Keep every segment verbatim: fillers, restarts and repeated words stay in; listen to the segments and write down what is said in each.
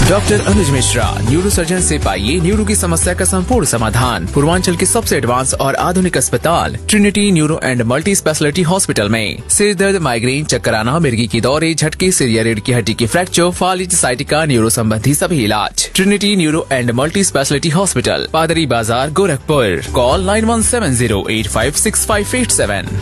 Doctor अनुज Mishra, neuro surgeon से पाइए neuro की समस्या का संपूर्ण समाधान। पूर्वांचल के सबसे एडवांस और आधुनिक अस्पताल Trinity neuro and multi speciality hospital में सिर दर्द, माइग्रेन, चक्कर आना, मिर्गी की दौरे, झटके, सिर या रीढ़ की हड्डी की फ्रैक्चर, फालिज, साइटिका, न्यूरो संबंधी सभी इलाज। Trinity neuro and multi speciality hospital, पादरी बाजार, Gorakhpur. Call nine one seven zero eight five six five eight seven.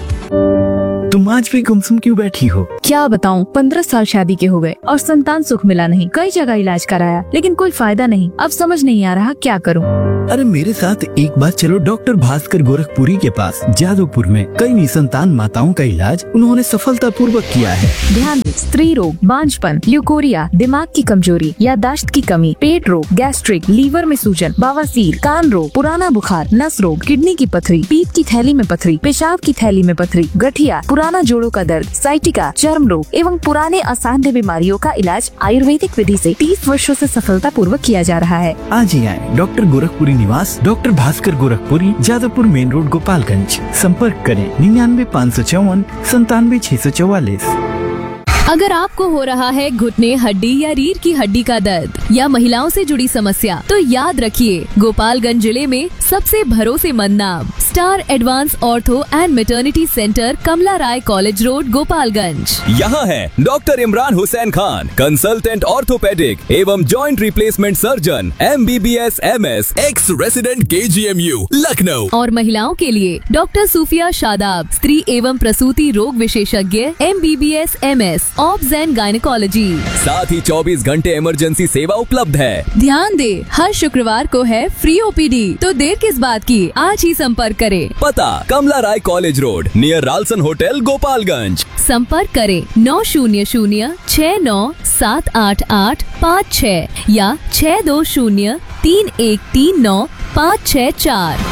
तुम आज भी गुमसुम क्यों बैठी हो? क्या बताऊं, पंद्रह साल शादी के हो गए और संतान सुख मिला नहीं। कई जगह इलाज कराया लेकिन कोई फायदा नहीं। अब समझ नहीं आ रहा क्या करूं। अरे मेरे साथ एक बार चलो डॉक्टर भास्कर गोरखपुरी के पास। जादवपुर में कई निसंतान माताओं का इलाज उन्होंने सफलतापूर्वक किया है। ध्यान दें, स्त्री रोग, बांझपन, ल्यूकोरिया, दिमाग की कमजोरी, याददाश्त की कमी, पेट रोग, गैस्ट्रिक, लीवर में सूजन, बवासीर, कान रोग, पुराना बुखार, नस रोग, किडनी की पथरी, पीत की थैली में पथरी, पेशाब की थैली में पथरी, गठिया, पुराना जोड़ों का दर्द, साइटिका, चर्म रोग एवं पुराने असाध्य बीमारियों का इलाज आयुर्वेदिक विधि से तीस वर्षों से सफलतापूर्वक किया जा रहा है। आज ही आए डॉक्टर गोरखपुरी निवास, doctor Bhaskar Gorakhpuri, Jadavpur main road, Gopalganj. संपर्क करें निन्यानवे पाँच सौ चौवन संतानवे छह सौ चौवालीस। अगर आपको हो रहा है घुटने, हड्डी या रीढ़ की हड्डी का दर्द या महिलाओं से जुड़ी समस्या, तो याद रखिए, गोपालगंज जिले में सबसे भरोसेमंद नाम star advance ortho and maternity centre, Kamala Rai college road, Gopalganj. यहाँ है doctor Imran Hussain Khan, consultant orthopaedic एवं joint replacement surgeon, M B B S M S, x resident के जी एम यू, लखनऊ। और महिलाओं के लिए डॉक्टर सूफिया शादाब, स्त्री एवं प्रसूति रोग विशेषज्ञ, M B B S M S, obs and gynaecology. साथ ही चौबीस घंटे इमरजेंसी सेवा उपलब्ध है। ध्यान दे, हर शुक्रवार को है फ्री ओ पी डी, तो देर किस बात की, आज ही संपर्क करें। पता कमला राय college road, near Ralson hotel, Gopalganj. संपर्क करें नौ शून्य शून्य छह नौ सात आठ आठ पाँच छह या छह दो शून्य तीन एक तीन नौ पाँच छह चार।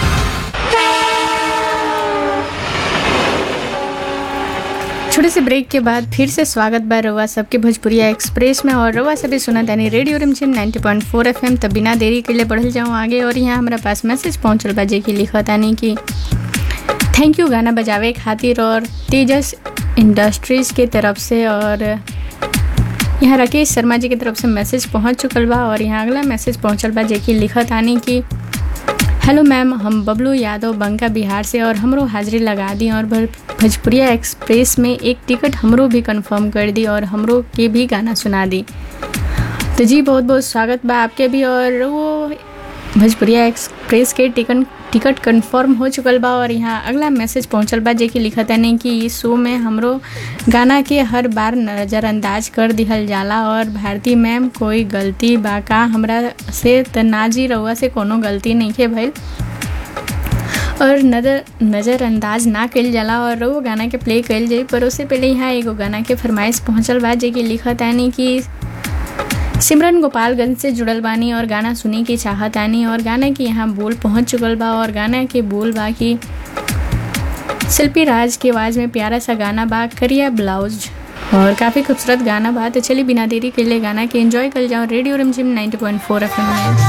छोटे से ब्रेक के बाद फिर से स्वागत बा रउआ सबके भोजपुरिया एक्सप्रेस में। और रउआ सभी सुना तानी रेडियो रिमझिम ninety point four F M. तब बिना देरी के लिए बढ़ल जाऊँ आगे। और यहाँ हमारा पास मैसेज पहुँचल बा, जे की लिखा तानी कि थैंक यू गाना बजावे खातिर, और तेजस इंडस्ट्रीज़ के तरफ से। और यहाँ राकेश शर्मा जी की तरफ से मैसेज पहुँच चुकल बा। और यहाँ अगला मैसेज पहुँचल बा, जे की लिखा तानी कि हेलो मैम, हम बबलू यादव बंका बिहार से, और हमरो हाजिरी लगा दी और भोजपुरिया एक्सप्रेस में एक टिकट हमरो भी कंफर्म कर दी और हमरो के भी गाना सुना दी। तो जी बहुत बहुत स्वागत बा आपके भी। और वो भोजपुरिया एक्सप्रेस के टिकट टिकट कंफर्म हो चुकल बा। और यहाँ अगला मैसेज पहुँचल बा, जे कि लिखत है कि इस शो में हमरो गाना के हर बार नज़रअंदाज कर दिहल जाला। और भारती मैम, कोई गलती बा का हमरा से? तनाजी रउआ से कोनो गलती नहीं है भइल, और नज़र नज़रअंदाज ना कल जाला और वो गाना के प्ले कल जाए। पर उससे पहले यहाँ एगो गाना के फरमाइश पहुँचल बा, जे कि लिखत है कि सिमरन गोपालगंज से जुड़ल बानी और गाना सुनी की चाहत आनी। और गाना की यहाँ बोल पहुँच चुकल बा। और गाना के बोल बा कि शिल्पी राज की आवाज़ में प्यारा सा गाना बा, करिया ब्लाउज, और काफ़ी खूबसूरत गाना बा। तो चलिए बिना देरी के लिए गाना के एंजॉय कर जाओ रेडियो रिमझिम ninety point four F M में।